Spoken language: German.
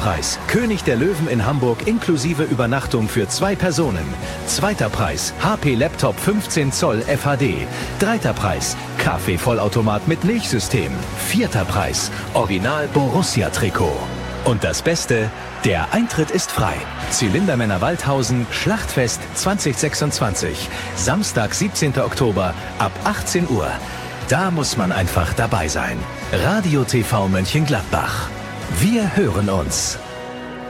Preis, König der Löwen in Hamburg inklusive Übernachtung für 2 Personen. Zweiter Preis, HP Laptop 15 Zoll FHD. Dritter Preis, Kaffee-Vollautomat mit Milchsystem. Vierter Preis, Original Borussia Trikot. Und das Beste, der Eintritt ist frei. Zylindermänner Waldhausen, Schlachtfest 2026. Samstag, 17. Oktober ab 18 Uhr. Da muss man einfach dabei sein. Radio TV Mönchengladbach. Wir hören uns.